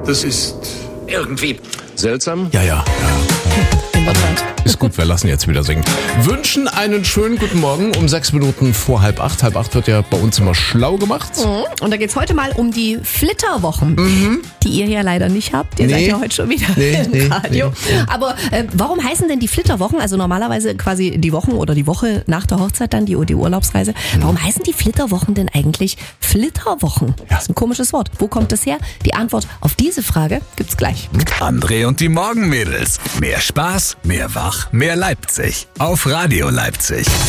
Das ist irgendwie seltsam. Ja. In der Tat. Ist gut, wir lassen jetzt wieder singen. Wünschen einen schönen guten Morgen um 6 Minuten vor 7:30. 7:30 wird ja bei uns immer schlau gemacht. Und da geht's heute mal um die Flitterwochen, die ihr ja leider nicht habt. Ihr seid ja heute schon wieder im Radio. Aber warum heißen denn die Flitterwochen, also normalerweise quasi die Wochen oder die Woche nach der Hochzeit dann, die Urlaubsreise, warum heißen die Flitterwochen denn eigentlich Flitterwochen? Das ist ein komisches Wort. Wo kommt das her? Die Antwort auf diese Frage gibt's gleich. André und die Morgenmädels. Mehr Spaß, mehr Wach, mehr Leipzig. Auf Radio Leipzig.